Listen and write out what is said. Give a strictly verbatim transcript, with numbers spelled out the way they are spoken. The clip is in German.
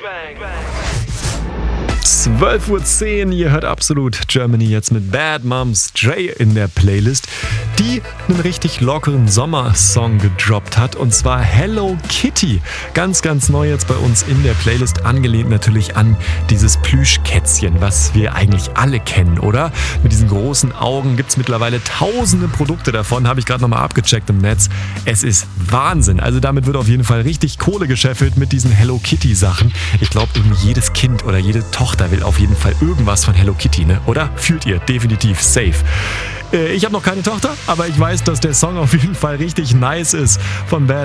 zwölf Uhr zehn, ihr hört Absolut Germany jetzt mit Bad Moms J in der Playlist, die einen richtig lockeren Sommersong gedroppt hat, und zwar Hello Kitty. Ganz, ganz neu jetzt bei uns in der Playlist, angelehnt natürlich an dieses Plüschkätzchen, was wir eigentlich alle kennen, oder? Mit diesen großen Augen gibt es mittlerweile tausende Produkte davon, habe ich gerade nochmal abgecheckt im Netz. Es ist Wahnsinn. Also damit wird auf jeden Fall richtig Kohle gescheffelt mit diesen Hello Kitty Sachen. Ich glaube, irgendwie jedes Kind oder jede Tochter will auf jeden Fall irgendwas von Hello Kitty, ne? Oder? Fühlt ihr? Definitiv safe. Äh, ich habe noch keine Tochter, aber ich weiß, dass der Song auf jeden Fall richtig nice ist von Bad